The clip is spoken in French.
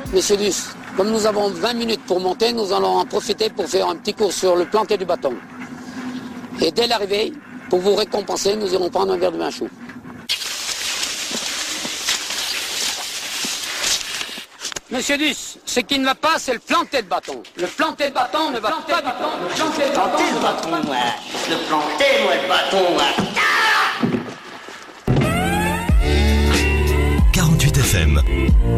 Monsieur Duss, comme nous avons 20 minutes pour monter, nous allons en profiter pour faire un petit cours sur le planter du bâton. Et dès l'arrivée, pour vous récompenser, nous irons prendre un verre de vin chaud. Monsieur Duss, ce qui ne va pas, c'est le planter de bâton. Le planter de bâton ne va pas du tout. Le planter de bâton, moi. Le planter, moi, le bâton, moi. 48 FM.